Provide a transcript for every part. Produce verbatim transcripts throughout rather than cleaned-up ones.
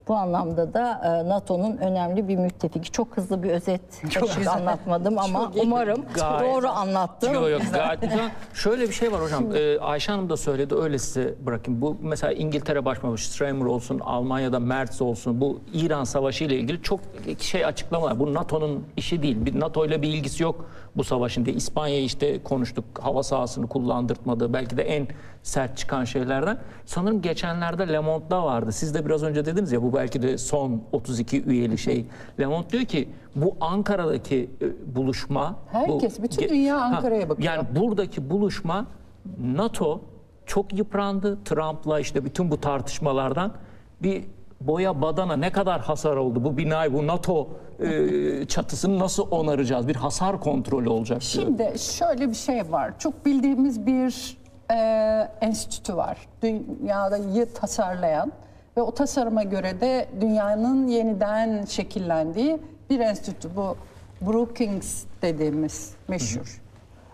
Bu anlamda da NATO'nun önemli bir müttefiki. Çok hızlı bir özet çok anlatmadım ama umarım gayet doğru anlattım. Yok yok gayet güzel. Şöyle bir şey var hocam. Şimdi, Ayşe Hanım da söyledi, öyle size bırakayım. Bu mesela İngiltere Başbakanı Starmer olsun, Almanya'da Merz olsun, bu İran Savaşı ile ilgili çok şey açıklamalar. Bu NATO'nun işi değil. Bir NATO ile bir ilgisi yok bu savaşın diye. İspanya'yı işte konuştuk. Hava sahasını kullandırtmadığı belki de en sert çıkan şeylerden. Sanırım geçenlerde Le Monde'da vardı. Siz de biraz önce dediniz ya, bu belki de son otuz iki üyeli şey. Le Monde diyor ki bu Ankara'daki buluşma... Herkes, bu, bütün dünya Ankara'ya bakıyor. Yani buradaki buluşma, NATO çok yıprandı. Trump'la işte bütün bu tartışmalardan bir boya badana ne kadar hasar oldu? Bu binayı, bu NATO e, çatısını nasıl onaracağız? Bir hasar kontrolü olacak diyor. Şimdi şöyle bir şey var. Çok bildiğimiz bir e, enstitü var. Dünyayı tasarlayan ve o tasarıma göre de dünyanın yeniden şekillendiği bir enstitü. Bu Brookings dediğimiz meşhur.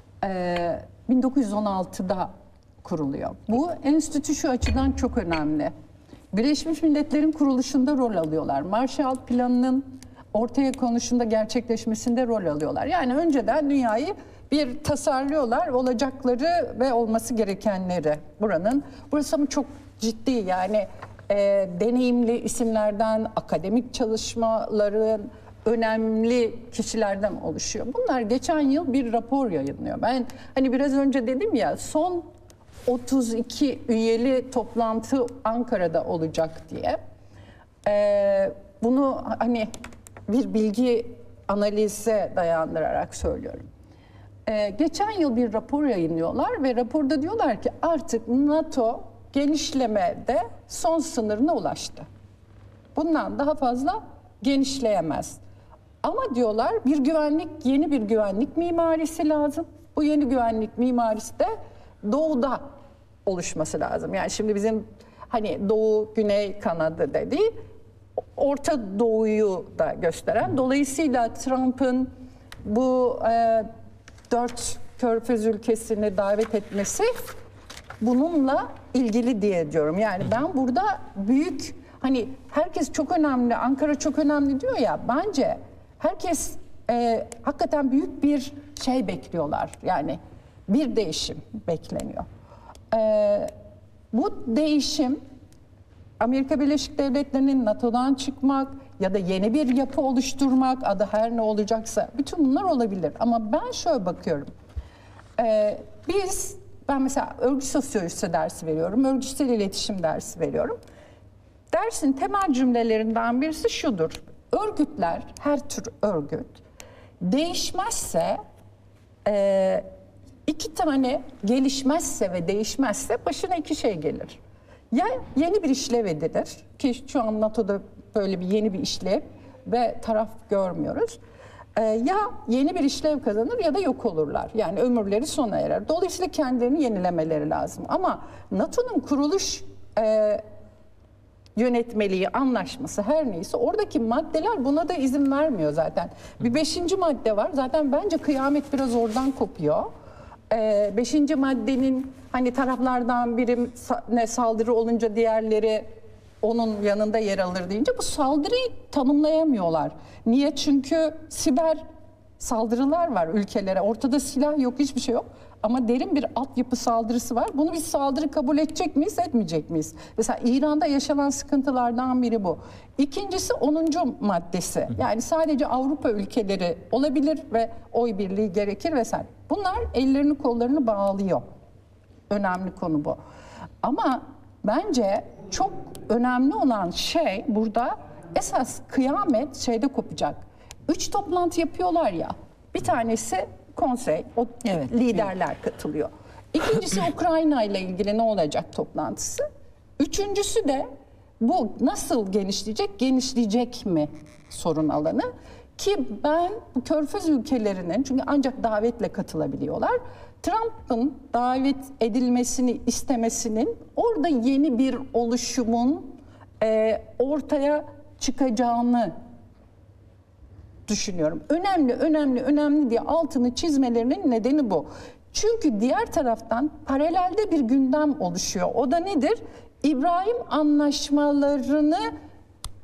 E, bin dokuz yüz on altıda kuruluyor. Bu enstitü şu açıdan çok önemli. Birleşmiş Milletler'in kuruluşunda rol alıyorlar. Marshall Planı'nın ortaya konuşunda, gerçekleşmesinde rol alıyorlar. Yani önceden dünyayı bir tasarlıyorlar, olacakları ve olması gerekenleri buranın. Burası ama çok ciddi, yani e, deneyimli isimlerden, akademik çalışmaların, önemli kişilerden oluşuyor. Bunlar geçen yıl bir rapor yayınlıyor. Ben hani biraz önce dedim ya, son otuz iki üyeli toplantı Ankara'da olacak diye. Ee, bunu hani bir bilgi analize dayandırarak söylüyorum. Ee, geçen yıl bir rapor yayınlıyorlar ve raporda diyorlar ki artık NATO genişlemede son sınırına ulaştı. Bundan daha fazla genişleyemez. Ama diyorlar bir güvenlik, yeni bir güvenlik mimarisi lazım. Bu yeni güvenlik mimarisi de doğuda oluşması lazım. Yani şimdi bizim hani doğu, güney kanadı dediği Orta Doğu'yu da gösteren. Dolayısıyla Trump'ın bu e, dört körfez ülkesini davet etmesi bununla ilgili diye diyorum. Yani ben burada büyük, hani herkes çok önemli, Ankara çok önemli diyor ya, bence herkes e, hakikaten büyük bir şey bekliyorlar. Yani bir değişim bekleniyor. Ee, bu değişim Amerika Birleşik Devletleri'nin NATO'dan çıkmak ya da yeni bir yapı oluşturmak, adı her ne olacaksa, bütün bunlar olabilir. Ama ben şöyle bakıyorum. Ee, biz, ben mesela örgüt sosyolojisi dersi veriyorum, örgütsel iletişim dersi veriyorum. Dersin temel cümlelerinden birisi şudur: örgütler, her tür örgüt değişmezse, e, iki tane gelişmezse ve değişmezse başına iki şey gelir. Ya yeni bir işlev edilir, ki şu an NATO'da böyle bir yeni bir işlev ve taraf görmüyoruz. Ee, ya yeni bir işlev kazanır ya da yok olurlar. Yani ömürleri sona erer. Dolayısıyla kendilerini yenilemeleri lazım. Ama NATO'nun kuruluş e, yönetmeliği, anlaşması, her neyse, oradaki maddeler buna da izin vermiyor zaten. Bir beşinci madde var. Zaten bence kıyamet biraz oradan kopuyor. Ee, beşinci maddenin hani taraflardan biri ne saldırı olunca diğerleri onun yanında yer alır deyince bu saldırıyı tanımlayamıyorlar. Niye? Çünkü siber saldırılar var ülkelere. Ortada silah yok, hiçbir şey yok. Ama derin bir altyapı saldırısı var. Bunu biz saldırı kabul edecek miyiz, etmeyecek miyiz? Mesela İran'da yaşanan sıkıntılardan biri bu. İkincisi onuncu maddesi. Yani sadece Avrupa ülkeleri olabilir ve oy birliği gerekir vesaire. Bunlar ellerini kollarını bağlıyor. Önemli konu bu. Ama bence çok önemli olan şey burada, esas kıyamet şeyde kopacak. Üç toplantı yapıyorlar ya. Bir tanesi konsey, o evet, liderler evet. katılıyor. İkincisi Ukrayna ile ilgili ne olacak toplantısı. Üçüncüsü de bu nasıl genişleyecek, genişleyecek mi sorun alanı. Ki ben bu körfez ülkelerinin, çünkü ancak davetle katılabiliyorlar, Trump'ın davet edilmesini istemesinin orada yeni bir oluşumun e, ortaya çıkacağını düşünüyorum. Önemli, önemli, önemli diye altını çizmelerinin nedeni bu. Çünkü diğer taraftan paralelde bir gündem oluşuyor. O da nedir? İbrahim anlaşmalarını